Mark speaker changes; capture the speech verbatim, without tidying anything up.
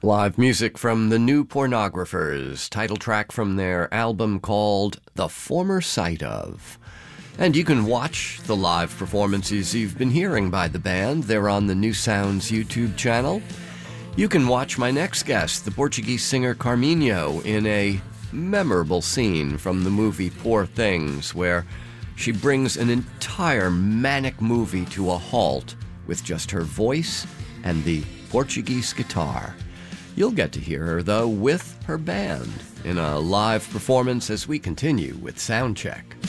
Speaker 1: Live music from the New Pornographers, title track from their album called The Former Sight Of. And you can watch the live performances you've been hearing by the band. They're on the New Sounds YouTube channel. You can watch my next guest, the Portuguese singer Carminho, in a memorable scene from the movie Poor Things, where she brings an entire manic movie to a halt with just her voice and the Portuguese guitar. You'll get to hear her, though, with her band in a live performance as we continue with Soundcheck.